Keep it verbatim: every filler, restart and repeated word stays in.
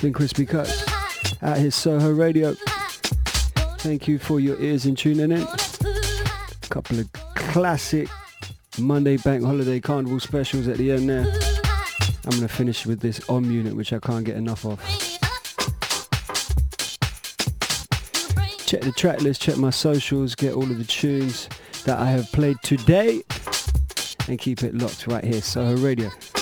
Been Crispy Cuts out here Soho Radio. Thank you for your ears and tuning in. A couple of classic Monday Bank Holiday Carnival specials at the end there. I'm going to finish with this Om Unit, which I can't get enough of. Check the track list, check my socials, get all of the tunes that I have played today, and keep it locked right here, Soho Radio.